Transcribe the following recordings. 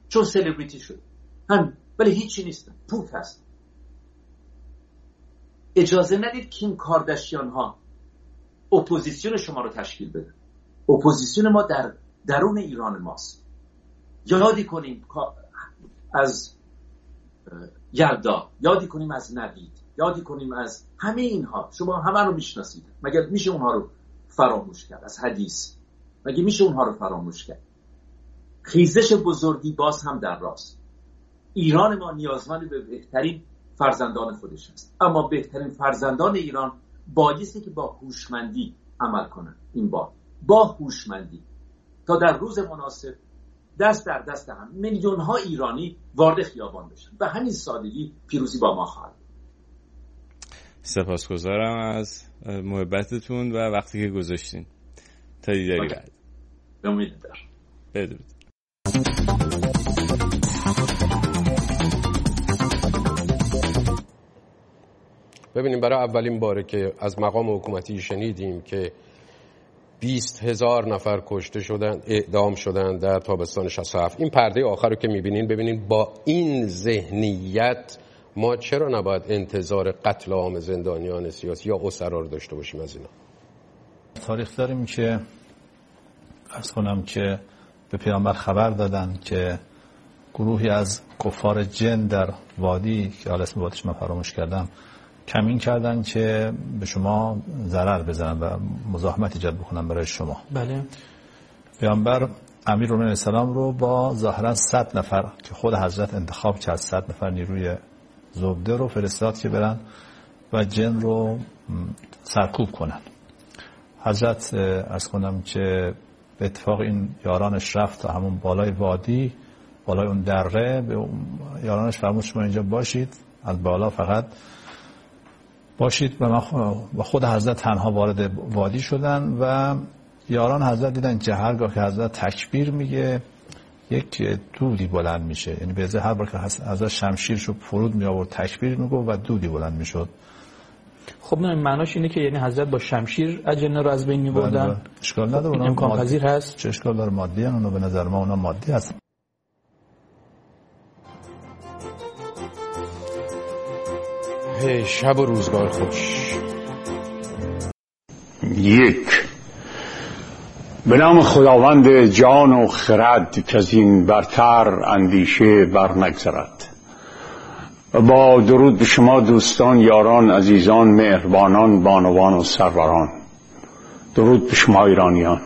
چون سلبریتی شد هم، ولی هیچی نیستن، پوت هست. اجازه ندید کیم کارداشیان ها اپوزیسیون شما رو تشکیل بده. اپوزیسیون ما در درون ایران ماست. یادی کنیم از یلدا، یادی کنیم از نوید، یادی کنیم از همه اینها. شما همه رو میشناسید، مگر میشه اونها رو فراموش کرد؟ از حدیث مگر میشه اونها رو فراموش کرد؟ خیزش بزرگی باز هم در راست. ایران ما نیازمند به بهترین فرزندان خودش است، اما بهترین فرزندان ایران بایستی که با هوشمندی عمل کنن. این با هوشمندی تا در روز مناسب دست در دست هم میلیون ها ایرانی وارد خیابان بشن. به همین سادگی پیروزی با ما خواهد. سپاسگزارم از محبتتون و وقتی که گذاشتین. تا دیداری بعد. به امید دارم. بدرود. ببینیم، برای اولین باره که از مقام حکومتی شنیدیم که 20,000 نفر کشته شدن، اعدام شدن در تابستان 67. این پرده آخر رو که میبینین، ببینین با این ذهنیت ما چرا نباید انتظار قتل عام زندانیان سیاسی یا اسرا رو داشته باشیم از اینا؟ تاریخ داریم که عرض کنم که به پیامبر خبر دادن که گروهی از کفار جن در وادی که حالا اسم وادیش من فراموش کردم کمین کردن که به شما ضرر بزنن و مزاحمت ایجاد بکنن برای شما. بله. پیامبر امیرالمومنین علیه السلام رو با ظاهرا 100 نفر که خود حضرت انتخاب کرد، 100 نفر نیروی زبده رو فرستاد که برن و جن رو سرکوب کنن. حضرت عرض کنم که به اتفاق این یارانش رفت تا همون بالای وادی، بالای اون دره، به یارانش فرمود شما اینجا باشید، از بالا فقط باشید. و خود حضرت تنها وارد وادی شدن و یاران حضرت دیدن که هرگاه که حضرت تکبیر میگه یک دودی بلند میشه، یعنی به ازای هر بار که حضرت شمشیرشو فرود می آورد تکبیر میگو و دودی بلند میشد. خب نه، معناش اینه که یعنی حضرت با شمشیر اجنه رو از بین میبردن. اشکال نداره، این امکان پذیر هست. چه اشکال داره؟ مادی ان، اونا به نظر ما اونا مادی هست. شب و روزگار خوش. یک، به نام خداوند جان و خرد که از این برتر اندیشه بر نگذرد. با درود به شما دوستان، یاران، عزیزان، مهربانان، بانوان و سروران. درود به شما ایرانیان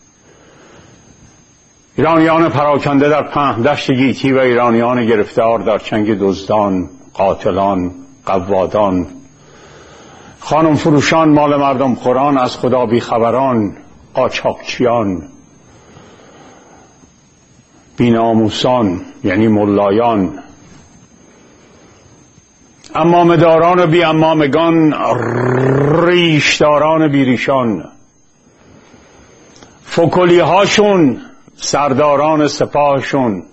پراکنده در پهن دشت گیتی و ایرانیان گرفتار در چنگ دزدان، قاتلان، قوادان، خانم فروشان، مال مردم خوران، از خدا بیخبران، قاچاقچیان، بیناموسان یعنی ملایان، امامداران و بی امامگان، ریشداران بیریشان، فکلی هاشون، سرداران سپاهشون،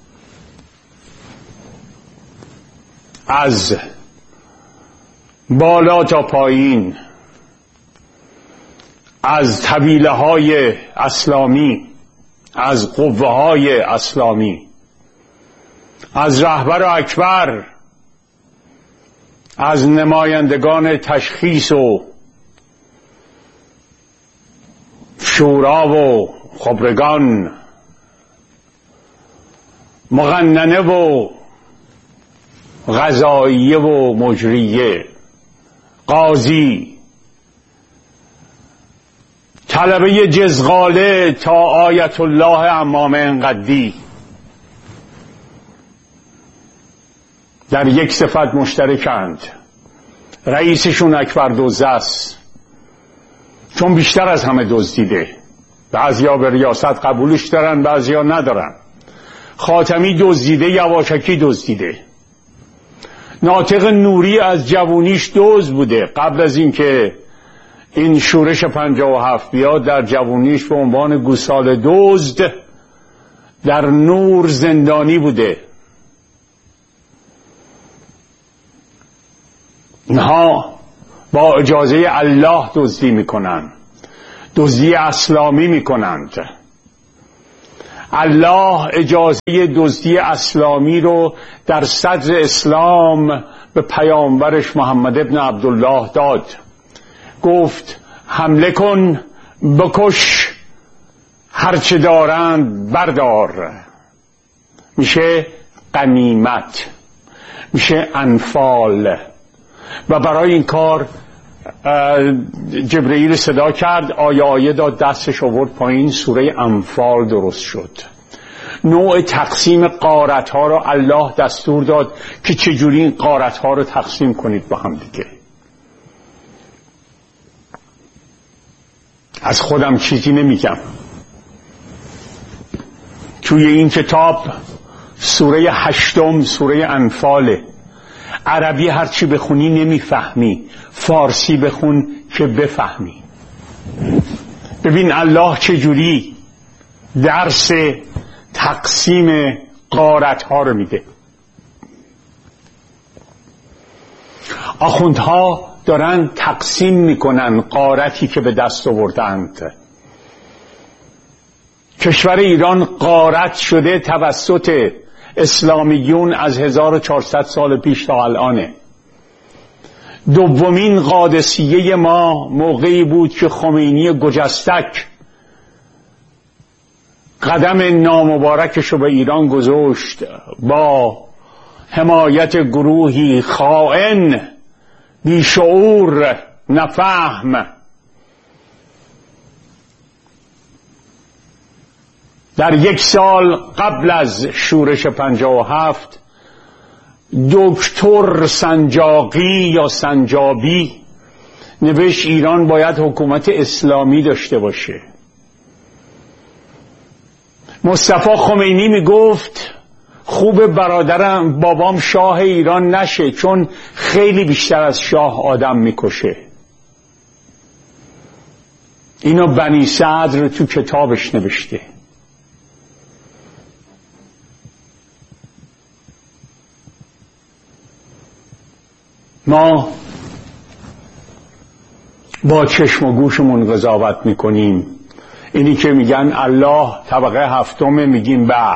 از بالا تا پایین، از طویله های اسلامی، از قوه های اسلامی، از رهبر اکبر، از نمایندگان تشخیص و شورا و خبرگان، مقننه و قضاییه و مجریه، قاضی، طلبه جزغاله تا آیت الله امام انقدی، در یک صفت مشترکند. رئیسشون اکبر دزد است، چون بیشتر از همه دزدیده. بعضیا به ریاست قبولش دارن، بعضیا ندارن. خاتمی دزدیده، یواشکی دزدیده. ناطق نوری از جوونیش دزد بوده. قبل از اینکه این شورش 57 بیاد، در جوونیش به عنوان گوساله دزد در نور زندانی بوده. اینها با اجازه الله دزدی میکنن، دزدی اسلامی میکنند. الله اجازه دزدی اسلامی رو در صدر اسلام به پیامبرش محمد ابن عبدالله داد. گفت حمله کن، بکش، هرچه دارند بردار. میشه غنیمت، میشه انفال. و برای این کار جبرئیل صدا کرد، آیه داد، دستش آورد پایین، سوره انفال درست شد. نوع تقسیم غارت ها رو الله دستور داد که چجوری این غارت ها رو تقسیم کنید با هم دیگه. از خودم چیزی نمیگم. توی این کتاب سوره 8 سوره انفاله. عربی هرچی بخونی نمیفهمی، فارسی بخون که بفهمی. ببین الله چجوری درس تقسیم غارت ها رو میده. آخوندها دارن تقسیم میکنن غارتی که به دست آوردند. کشور ایران غارت شده توسط اسلامیون از 1400 سال پیش تا الانه. دومین قادسیه ما موقعی بود که خمینی گجستک قدم نامبارکش رو به ایران گذاشت با حمایت گروهی خائن، بیشعور، نفهم. در 1 سال قبل از شورش 57 دکتر سنجاقی یا سنجابی نوشت ایران باید حکومت اسلامی داشته باشه. مصطفی خمینی میگفت خوب برادرم بابام شاه ایران نشه چون خیلی بیشتر از شاه آدم میکشه. اینو بنی صدر تو کتابش نوشته. ما با چشم و گوشمون قضاوت میکنیم. اینی که میگن الله طبقه 7 میگیم به،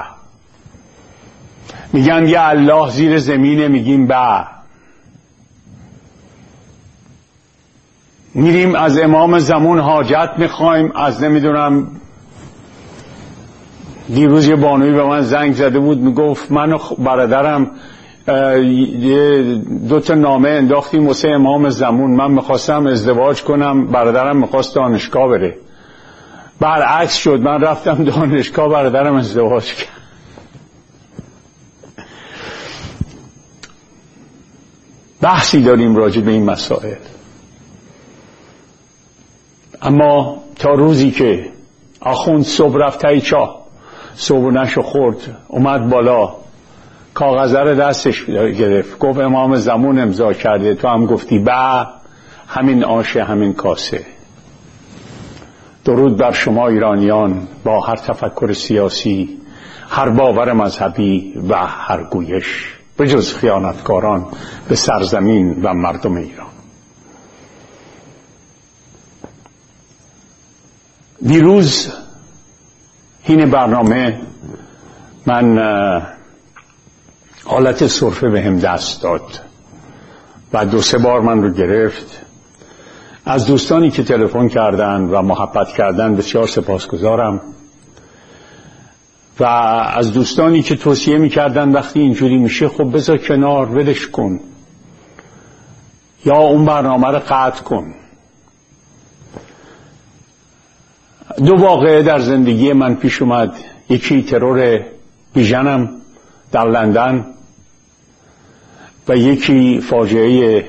میگن یه الله زیر زمینه میگیم به. میریم از امام زمان حاجت میخوایم، از نمیدونم دیروز یه بانوی به من زنگ زده بود میگفت من و برادرم 2 تا نامه انداختیم واسه امام زمان. من میخواستم ازدواج کنم، برادرم میخواست دانشگاه بره. برعکس شد، من رفتم دانشگاه، برادرم ازدواج کرد. بحثی داریم راجع به این مسائل. اما تا روزی که آخوند صبح رفت تای چاه، صبح نشو خورد، اومد بالا، کاغذه رو دستش گرفت، گفت امام زمان امضا کرده، تو هم گفتی به، همین آشه همین کاسه. درود بر شما ایرانیان با هر تفکر سیاسی، هر باور مذهبی و هر گویش، به جز خیانتکاران به سرزمین و مردم ایران. دیروز این برنامه من حالت سرفه به هم دست داد و 2-3 بار من رو گرفت. از دوستانی که تلفن کردن و محبت کردن بسیار سپاسگزارم و از دوستانی که توصیه میکردن وقتی اینجوری میشه خب بذار کنار، ولش کن یا اون برنامه رو قطع کن. 2 واقعه در زندگی من پیش اومد. یکی ترور بیژنم در لندن و یکی فاجعه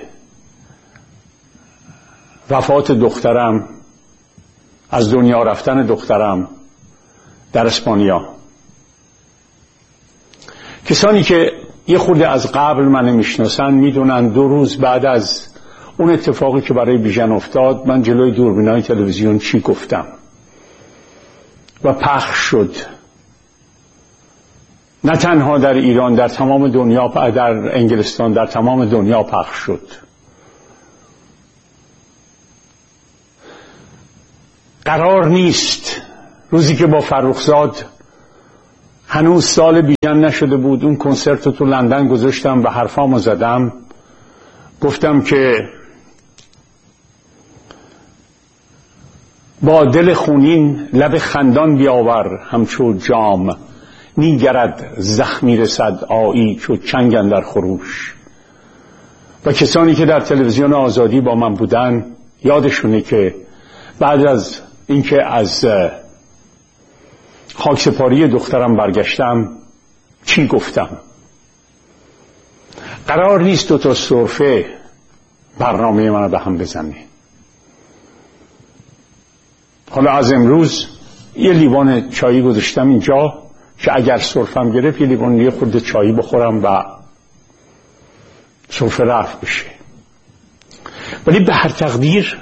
وفات دخترم، از دنیا رفتن دخترم در اسپانیا. کسانی که یه خورده از قبل من میشناسن میدونن 2 روز بعد از اون اتفاقی که برای بیژن افتاد من جلوی دوربینای تلویزیون چی گفتم و پخش شد، نه تنها در ایران، در تمام دنیا، در انگلستان، در تمام دنیا پخش شد. قرار نیست روزی که با فرخزاد هنوز سال بیجن نشده بود. اون کنسرت رو تو لندن گذاشتم و حرفامو زدم. گفتم که با دل خونین لب خندان بیاور همچو جام، نیگرد زخمی رسد آیی چو چنگ اندر خروش. و کسانی که در تلویزیون آزادی با من بودن یادشونه که بعد از اینکه از خاکسپاری دخترم برگشتم چی گفتم. قرار نیست 2 تا سرفه برنامه منو به هم بزنه. حالا از امروز یه لیوان چایی گذاشتم اینجا که اگر سرفم گرفت یه لیوان یه خورده چایی بخورم و سرفه رفت بشه. ولی به هر تقدیر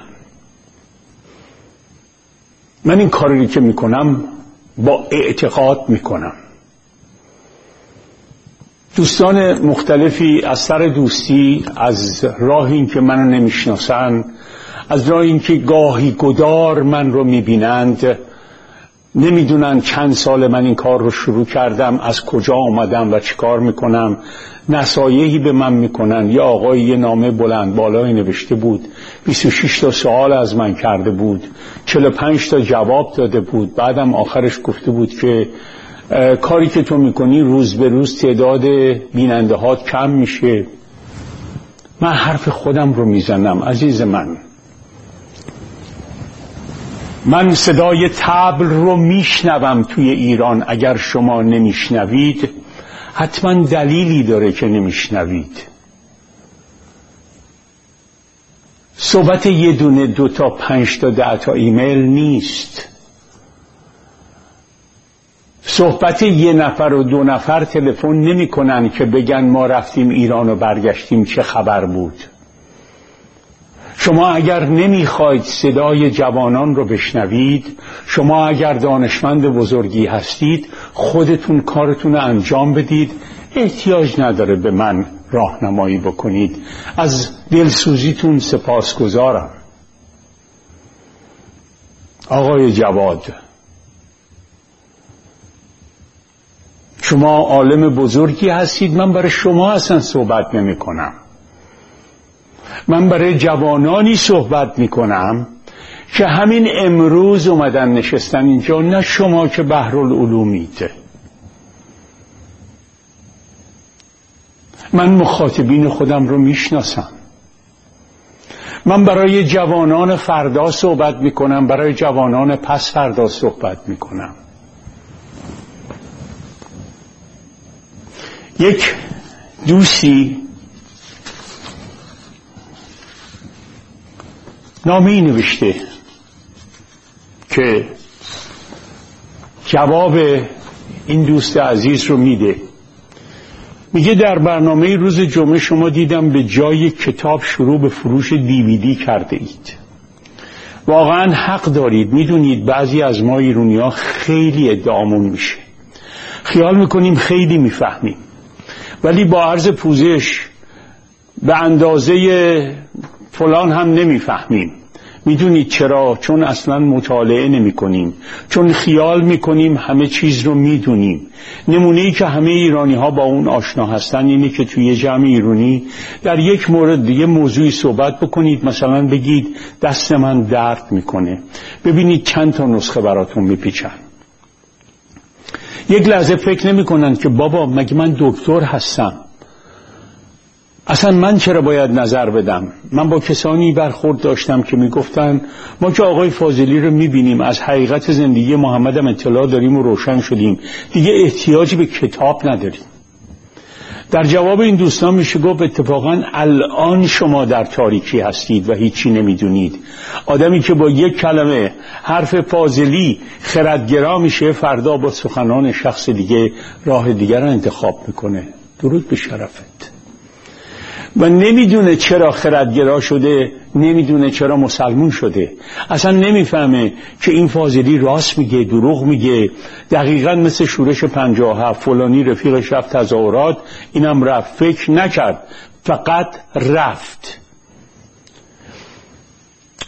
من این کاری که میکنم با اعتقاد میکنم. دوستان مختلفی از سر دوستی، از راه این که منو نمیشناسن، از راه این که گاهی گدار من رو میبینند، نمیدونن چند سال من این کار رو شروع کردم، از کجا آمدم و چی کار میکنم، نصایحی به من میکنن. یا آقای یه نامه بلند بالایی نوشته بود، 26 تا سوال از من کرده بود، 45 تا جواب داده بود. بعدم آخرش گفته بود که کاری که تو میکنی روز به روز تعداد بیننده هات کم میشه. من حرف خودم رو میزنم عزیز من صدای طبل رو میشنوم توی ایران. اگر شما نمیشنوید حتما دلیلی داره که نمیشنوید. صحبت یه دونه 2 تا 5 تا 10 تا ایمیل نیست. صحبت 1 نفر و 2 نفر تلفن نمی کنن که بگن ما رفتیم ایران و برگشتیم چه خبر بود. شما اگر نمیخواید صدای جوانان رو بشنوید، شما اگر دانشمند بزرگی هستید، خودتون کارتون رو انجام بدید. احتیاج نداره به من راهنمایی بکنید. از دلسوزیتون سپاسگزارم. آقای جواد، شما عالم بزرگی هستید. من برای شما اصلا صحبت نمی کنم. من برای جوانانی صحبت می کنم که همین امروز اومدن نشستن اینجا. نه شما که بحرالعلومید. من مخاطبین خودم رو میشناسم. من برای جوانان فردا صحبت می کنم، برای جوانان پس فردا صحبت می کنم. یک دوستی نامه‌ای نوشته که جواب این دوست عزیز رو میده. میگه در برنامه روز جمعه شما دیدم به جای کتاب شروع به فروش DVD کرده اید. واقعا حق دارید. میدونید بعضی از ما ایرونی‌ها خیلی ادعامون میشه، خیال میکنیم خیلی میفهمیم، ولی با عرض پوزش به اندازه فلان هم نمیفهمیم. میدونید چرا؟ چون اصلا مطالعه نمی کنیم، چون خیال میکنیم همه چیز رو میدونیم. نمونه‌ای که همه ایرانی ها با اون آشنا هستن اینه که توی جمع ایرانی در یک مورد یه موضوعی صحبت بکنید، مثلا بگید دست من درد میکنه، ببینید چند تا نسخه براتون میپیچن. یک لحظه فکر نمی کنن که بابا مگه من دکتر هستم، اصلا من چرا باید نظر بدم. من با کسانی برخورد داشتم که میگفتن ما که آقای فاضلی رو میبینیم، از حقیقت زندگی محمد هم اطلاع داریم و روشن شدیم، دیگه احتیاجی به کتاب نداریم. در جواب این دوستان میشه گفت اتفاقا الان شما در تاریکی هستید و هیچی نمیدونید. آدمی که با یک کلمه حرف فاضلی خردگرا میشه، فردا با سخنان شخص دیگه راه دیگر رو انتخاب میکنه. درود به شرفت. و نمیدونه چرا خردگرا شده، نمیدونه چرا مسلمون شده، اصلا نمیفهمه که این فاضلی راست میگه دروغ میگه. دقیقا مثل شورش 57 فلانی رفیقش رفت تظاهرات، اینم رفت، فکر نکرد، فقط رفت.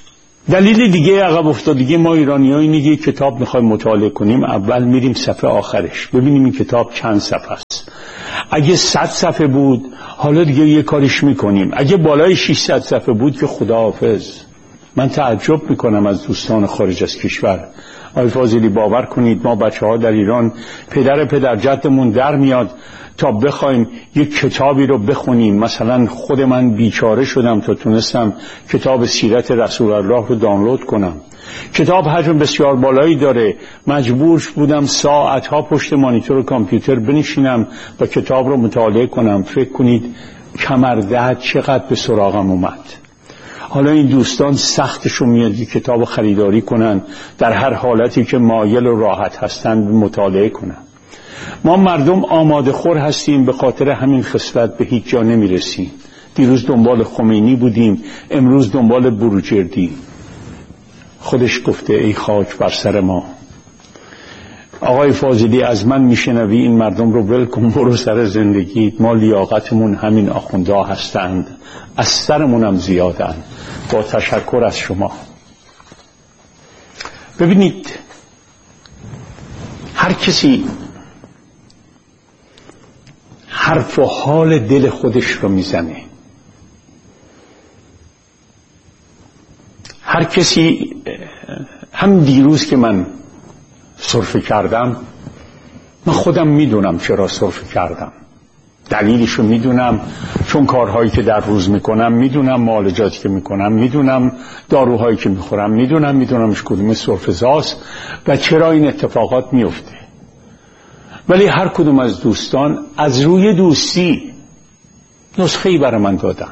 دلیل دیگه عقب افتادگی ما ایرانی‌ها اینه که کتاب میخوایم مطالعه کنیم، اول میریم صفحه آخرش ببینیم این کتاب چند صفحه است. اگه 100 صفحه بود حالا دیگه یه کاریش میکنیم، اگه بالای 600 صفحه بود که خداحافظ. من تعجب میکنم از دوستان خارج از کشور. آقای فاضلی باور کنید ما بچه‌ها در ایران پدر جدمون در میاد تا بخوایم یک کتابی رو بخونیم. مثلا خود من بیچاره شدم تا تونستم کتاب سیرت رسول الله رو دانلود کنم. کتاب حجم بسیار بالایی داره، مجبور بودم ساعتها پشت مانیتور کامپیوتر بنشینم و کتاب رو مطالعه کنم. فکر کنید کمردرد چقدر به سراغم اومد. حالا این دوستان سختشون میاد کتاب خریداری کنن، در هر حالتی که مایل و راحت هستند مطالعه کنن. ما مردم آماده خور هستیم، به خاطر همین خصلت به هیچ جا نمیرسیم. دیروز دنبال خمینی بودیم، امروز دنبال بروجردی. خودش گفته ای خاک بر سر ما. آقای فاضلی از من میشنوی این مردم رو ول کن برو سر زندگی. ما لیاقتمون همین آخونده هستند، از سرمون هم زیادند. با تشکر از شما. ببینید هر کسی حرف و حال دل خودش رو میزنه. هر کسی، هم دیروز که من سرفه کردم، من خودم میدونم چرا سرفه کردم، دلیلشو میدونم، چون کارهایی که در روز میکنم میدونم، معالجاتی که میکنم میدونم، داروهایی که میخورم میدونمش کدوم سرفه‌زاست و چرا این اتفاقات میفته. ولی هر کدوم از دوستان از روی دوستی نسخه‌ای برای من دادن.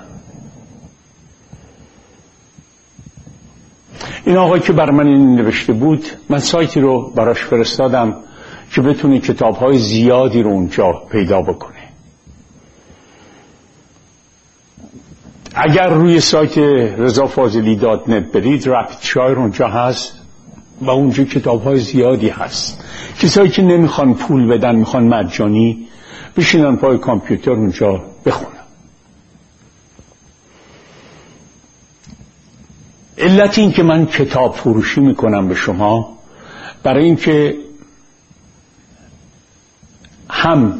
این آقای که برای من این نوشته بود، من سایتی رو براش فرستادم که بتونی کتاب‌های زیادی رو اونجا پیدا بکنه. اگر روی سایت رضافاضلی.net برید، رپید شایر اونجا هست و اونجا کتاب‌های زیادی هست. کسایی که نمیخوان پول بدن، میخوان مجانی، بشینن پای کامپیوتر اونجا بخونن. علت این که من کتاب فروشی میکنم به شما، برای این که هم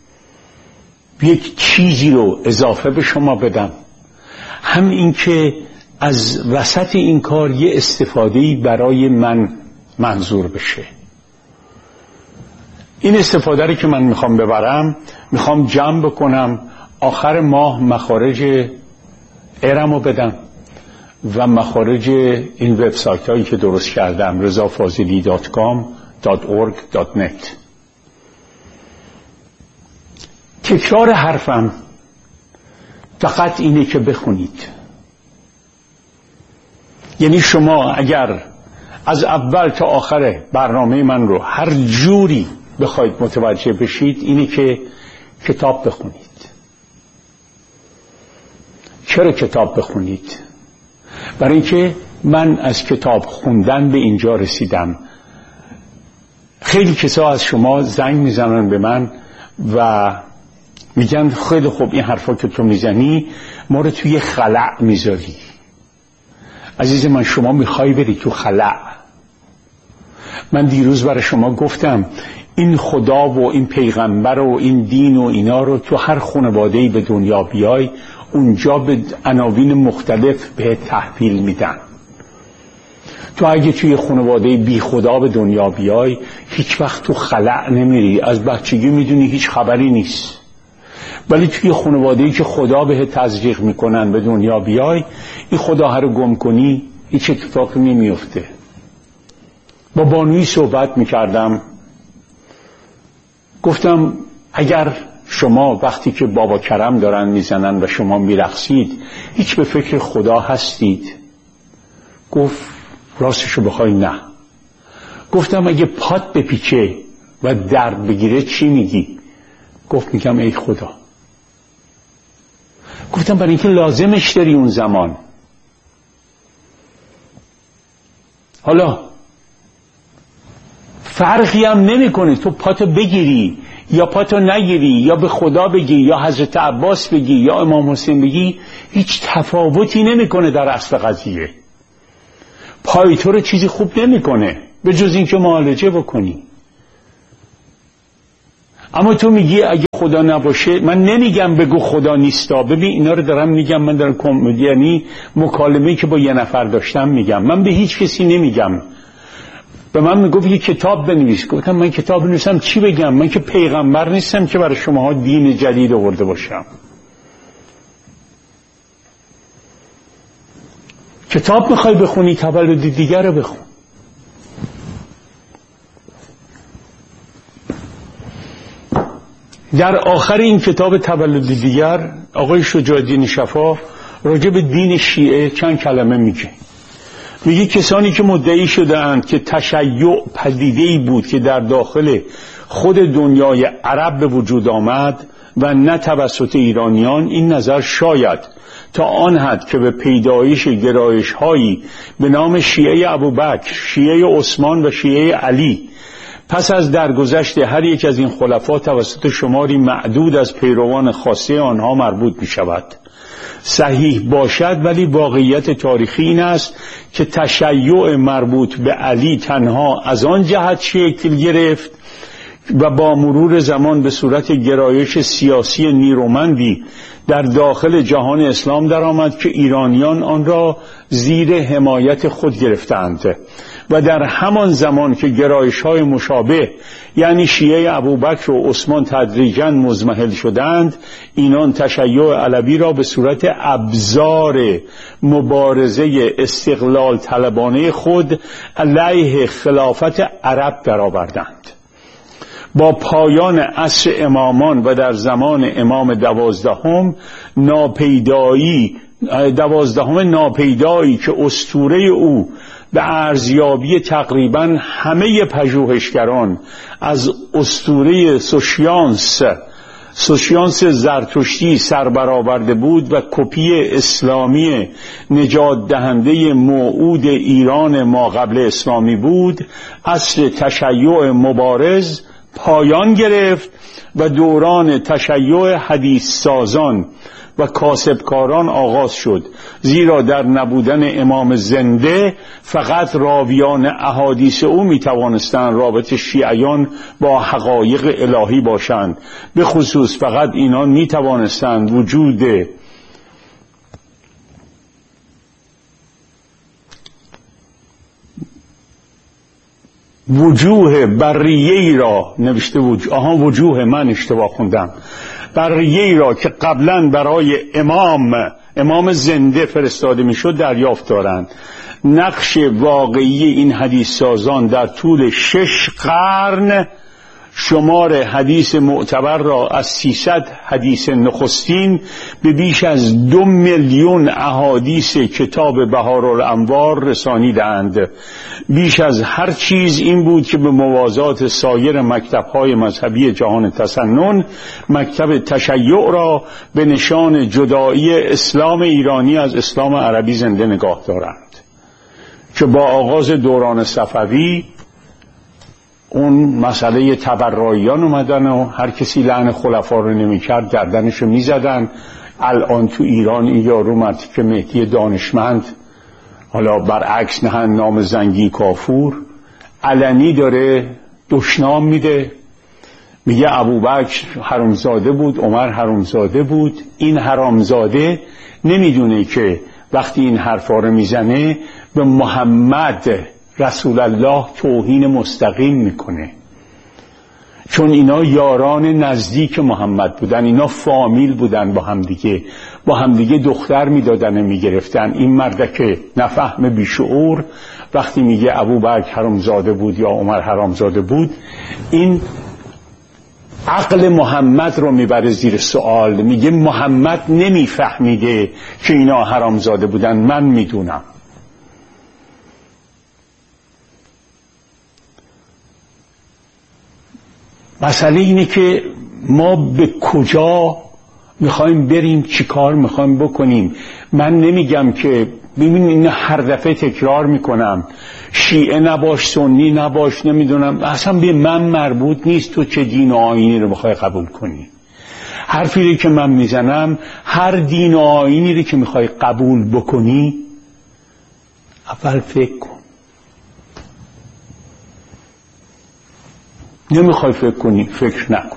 یک چیزی رو اضافه به شما بدم، هم این که از وسط این کار یه استفاده‌ای برای من منظور بشه. این استفاده رو که من میخوام ببرم، میخوام جمع بکنم، آخر ماه مخارج ارمو بدم و مخارج این وبسایت هایی که درست کردم، rezafazili.com.org.net. تکرار حرفم فقط اینه که بخونید. یعنی شما اگر از اول تا آخر برنامه من رو هر جوری بخواید متوجه بشید، اینه که کتاب بخونید. چرا کتاب بخونید؟ برای اینکه من از کتاب خوندن به اینجا رسیدم. خیلی کسا از شما زنگ میزنن به من و میگن خیلی خوب این حرفا که تو میزنی ما رو توی خلأ میذاری. عزیز من، شما میخوای بری تو خلأ. من دیروز برای شما گفتم این خدا و این پیغمبر و این دین و اینا رو تو هر خانواده‌ای به دنیا بیای، اونجا به عناوین مختلف به تحویل میدن. تو اگه توی خانواده بی خدا به دنیا بیای، هیچ وقت تو خلأ نمیری، از بچگی میدونی هیچ خبری نیست. ولی توی خانواده‌ای که خدا به تزریق میکنن به دنیا بیای، این خدا رو گم کنی، هیچ اتفاقی نمیفته. با بانویی صحبت میکردم، گفتم اگر شما وقتی که بابا کرم دارن میزنن و شما میرقصید، هیچ به فکر خدا هستید؟ گفت راستشو بخوای نه. گفتم اگه پات بپیچه و درد بگیره چی میگی؟ گفت میگم ای خدا. گفتم برای اینکه لازمش داری اون زمان. حالا فرقی هم نمیکنه تو پاتو بگیری یا پاتو نگیری، یا به خدا بگی یا حضرت عباس بگی یا امام حسین بگی، هیچ تفاوتی نمیکنه در اصل قضیه. پای تو رو چیزی خوب نمیکنه به جز اینکه معالجه بکنی. اما تو میگی اگه خدا نباشه، من نمیگم بگو خدا نیستا، ببین اینا رو دارم میگم، من دارم یعنی مکالمه‌ای که با یه نفر داشتم میگم، من به هیچ کسی نمیگم. به من میگفت یه کتاب بنویس، گفتم من کتاب بنویسم چی بگم؟ من که پیغمبر نیستم که برای شماها دین جدید آورده باشم. کتاب میخوای بخونی، تولد دیگر رو بخون. در آخر این کتاب تولد دیگر آقای شجاع‌الدین شفا راجع به دین شیعه چند کلمه میگه کسانی که مدعی شده‌اند که تشیع پدیده‌ای بود که در داخل خود دنیای عرب به وجود آمد و نه توسط ایرانیان، این نظر شاید تا آن حد که به پیدایش گرایش‌هایی به نام شیعه ابوبکر، شیعه عثمان و شیعه علی پس از درگذشت هر یک از این خلفا توسط شماری معدود از پیروان خاصه آنها مربوط می شود صحیح باشد، ولی واقعیت تاریخی این است که تشیع مربوط به علی تنها از آن جهت شکل گرفت و با مرور زمان به صورت گرایش سیاسی نیرومندی در داخل جهان اسلام درآمد که ایرانیان آن را زیر حمایت خود گرفتند و در همان زمان که گرایش‌های مشابه یعنی شیعه ابوبکر و عثمان تدریجاً مضمحل شدند، اینان تشیع علوی را به صورت ابزار مبارزه استقلال طلبانه خود علیه خلافت عرب درآوردند. با پایان عصر امامان و در زمان امام دوازدهم ناپیدایی که اسطوره او به ارزیابی تقریباً همه پژوهشگران از اسطوره سوشیانس زرتشتی سر برآورده بود و کپی اسلامی نجات دهنده موعود ایران ما قبل اسلامی بود، اصل تشیع مبارز پایان گرفت و دوران تشیع حدیث سازان و کاسبکاران آغاز شد، زیرا در نبودن امام زنده فقط راویان احادیث او می توانستند رابط شیعیان با حقایق الهی باشند. به خصوص فقط اینان می توانستند وجوه بریه‌ای را وجوه من اشتباه خوندم، بریه‌ای را که قبلا برای امام زنده فرستاده میشد دریافت دارند. نقش واقعی این حدیث سازان در طول 6 قرن شمار حدیث معتبر را از 300 حدیث نخستین به بیش از 2 میلیون احادیث کتاب بهارالانوار رسانیدند. بیش از هر چیز این بود که به موازات سایر مکتب‌های مذهبی جهان تسنن، مکتب تشیع را به نشان جدایی اسلام ایرانی از اسلام عربی زنده نگاه دارند که با آغاز دوران صفوی اون مسئله تبراییان اومدن و هر کسی لعن خلفا رو نمی‌کرد گردنشو می‌زدن. الان تو ایران این یارو مرتی که مهدی دانشمند، حالا برعکس نهن نام زنگی کافور، علنی داره دشنام میده، میگه ابوبکر حرامزاده بود، عمر حرامزاده بود. این حرامزاده نمیدونه که وقتی این حرفا رو میزنه به محمد رسول الله توهین مستقیم میکنه، چون اینا یاران نزدیک محمد بودن، اینا فامیل بودن، با همدیگه دختر میدادن میگرفتن. این مردک نفهم بیشعور وقتی میگه ابوبکر حرامزاده بود یا عمر حرامزاده بود، این عقل محمد رو میبره زیر سوال. میگه محمد نمیفهمیده که اینا حرامزاده بودن، من میدونم. مسئله اینه که ما به کجا میخوایم بریم، چی کار میخوایم بکنیم. من نمیگم که ببین این هر دفعه تکرار میکنم شیعه نباش، سنی نباش، نمیدونم، اصلا به من مربوط نیست تو چه دین و آیینی رو بخوای قبول کنی. حرفی که من میزنم هر دین و آیینی رو که میخوای قبول بکنی اول فکر کن. نمیخوای فکر کنی، فکر نکن.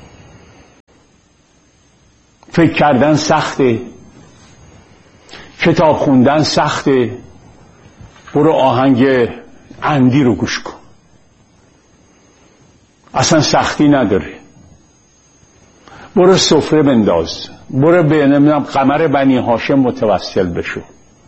فکر کردن سخته، کتاب خوندن سخته. برو آهنگ اندی رو گوش کن، اصلا سختی نداره. برو سفره بنداز، برو به نمیدونم قمر بنی هاشم متوسل بشو.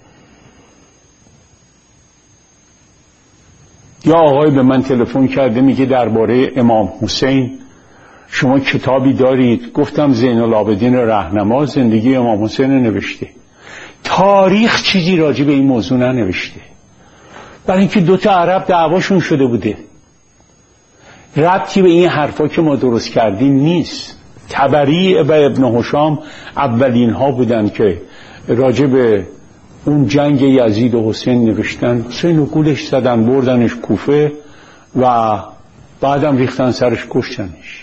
یا آقای به من تلفن کرده میگه درباره امام حسین شما کتابی دارید؟ گفتم زین العابدین رهنما زندگی امام حسین نوشته. تاریخ چیزی راجع به این موضوع ننوشته، برای اینکه دوتا عرب دعواشون شده بوده. ربطی به این حرفا که ما درست کردیم نیست. طبری و ابن هشام اولین ها بودن که راجع به اون جنگ یزید و حسین نوشتن. حسین رو گولش زدن، بردنش کوفه و بعدم ریختن سرش، کشتنش.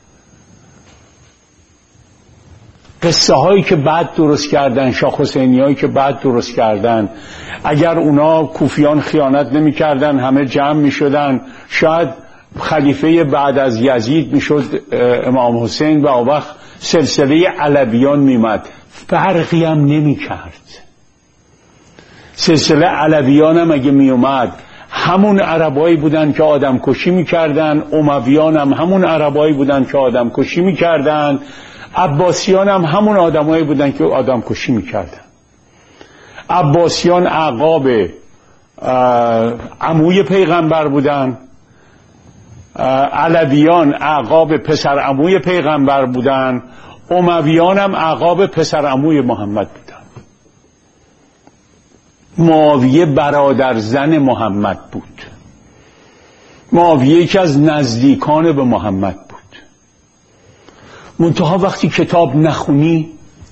قصه هایی که بعد درست کردن، شاه حسینی هایی که بعد درست کردن، اگر اونا کوفیان خیانت نمی کردن همه جمع می شدن، شاید خلیفه بعد از یزید می شد امام حسین و اون وقت سلسله علویان می مد. فرقی هم نمی کرد. سلسله علویان هم اگه می اومد همون عربایی بودن که آدم کشی می کردن، امویان هم همون عربایی بودن که آدم کشی می کردن، عباسیان هم همون آدمایی بودن که آدم کشی می کردن. عباسیان اعقاب عموی پیغمبر بودن، علویان اعقاب پسر عموی پیغمبر بودن، امویان هم اعقاب پسر عموی محمد بودن. معاویه برادر زن محمد بود. معاویه یکی از نزدیکان به محمد بود. منتها وقتی کتاب نخونی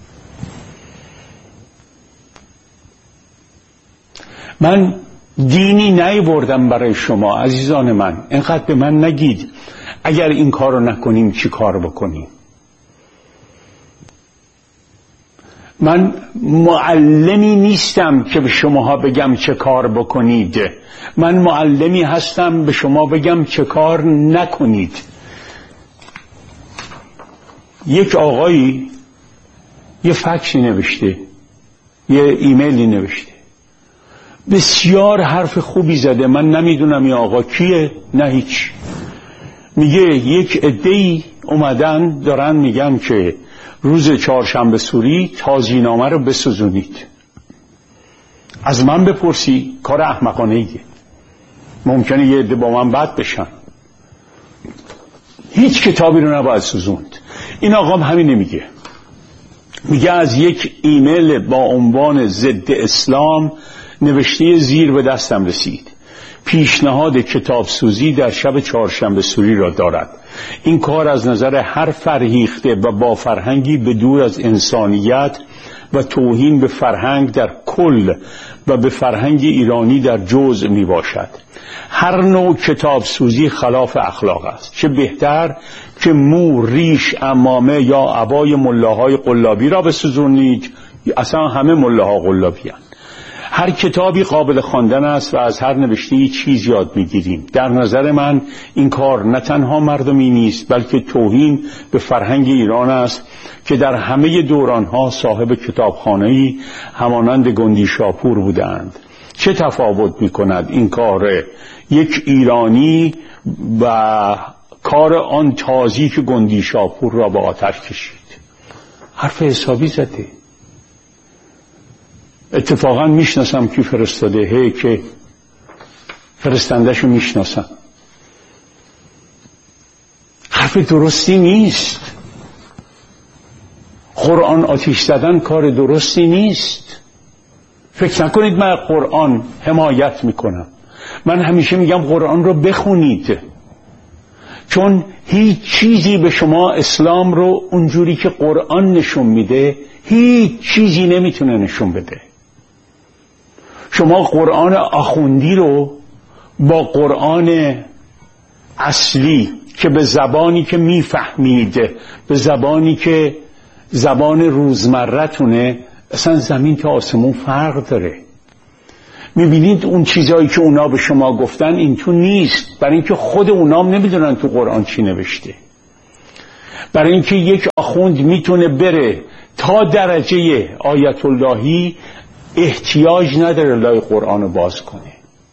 من دینی نیاوردم برای شما عزیزان من. اینقدر به من نگید اگر این کار رو نکنیم چی کار بکنیم. من معلمی نیستم که به شماها بگم چه کار بکنید. من معلمی هستم به شما بگم چه کار نکنید. یک آقایی یه فکسی نوشته، یه ایمیلی نوشته، بسیار حرف خوبی زده. من نمیدونم این آقا کیه، نه هیچ. میگه یک عده‌ای اومدن دارن میگن که روز چهارشنبه سوری تازی‌نامه رو بسوزونید. از من بپرسی کار احمقانه ایه. ممکنه یه عده با من بد بشن. هیچ کتابی رو نباید سوزوند. این آقا همین نمیگه. میگه از یک ایمیل با عنوان ضد اسلام نوشته زیر به دستم رسید. پیشنهاد کتاب سوزی در شب چهارشنبه سوری را دارد. این کار از نظر هر فرهیخته و با فرهنگی به دور از انسانیت و توهین به فرهنگ در کل و به فرهنگ ایرانی در جزء می باشد. هر نوع کتاب سوزی خلاف اخلاق است. چه بهتر که مو، ریش، عمامه یا عبای ملاهای قلابی را بسوزونید. اصلا همه ملاها قلابی هستند. هر کتابی قابل خواندن است و از هر نوشته‌ای چیز یاد می‌گیریم. در نظر من این کار نه تنها مردمی نیست بلکه توهین به فرهنگ ایران است که در همه دوران‌ها صاحب کتابخانه‌ای همانند گندی شاپور بودند. چه تفاوت می‌کند این کار یک ایرانی و کار آن تازی که گندی شاپور را به آتش کشید؟ حرف حسابی زده. اتفاقا میشناسم کی فرستاده، که فرستندهشو میشناسم. حرف درستی نیست. قرآن آتیش زدن کار درستی نیست. فکر نکنید من قرآن حمایت میکنم. من همیشه میگم قرآن رو بخونید، چون هیچ چیزی به شما اسلام رو اونجوری که قرآن نشون میده هیچ چیزی نمیتونه نشون بده. شما قرآن آخوندی رو با قرآن اصلی که به زبانی که میفهمید، به زبانی که زبان روزمرتونه، اصلا زمین تا آسمون فرق داره. میبینید اون چیزایی که اونا به شما گفتن این تو نیست، برای اینکه خود اونام نمیدونن تو قرآن چی نوشته. برای اینکه یک آخوند میتونه بره تا درجه آیت اللهی، احتیاج نداره لای قرآن رو باز کنه.